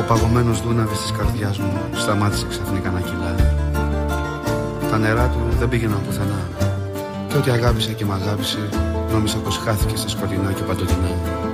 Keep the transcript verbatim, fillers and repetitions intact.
παγωμένος δούναβης της καρδιάς μου σταμάτησε ξαφνικά να κυλά. Τα νερά του δεν πήγαιναν πουθενά και ό,τι αγάπησα και μ' αγάπησε νόμιζα πως χάθηκε στα σκοτεινά και παντοτινά.